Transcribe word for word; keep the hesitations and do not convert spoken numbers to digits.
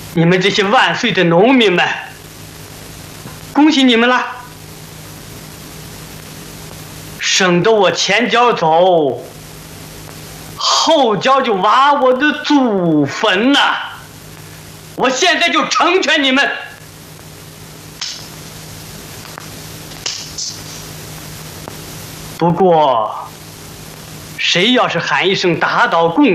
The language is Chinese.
你们这些万岁的农民们，恭喜你们了！省得我前脚走，后脚就挖我的祖坟呐！我现在就成全你们。不过，谁要是喊一声打倒共